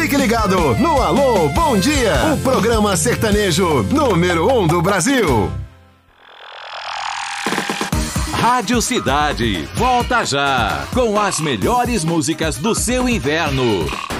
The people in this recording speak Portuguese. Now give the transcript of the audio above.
Fique ligado no Alô Bom Dia, o programa sertanejo número 1 do Brasil. Rádio Cidade, volta já com as melhores músicas do seu inverno.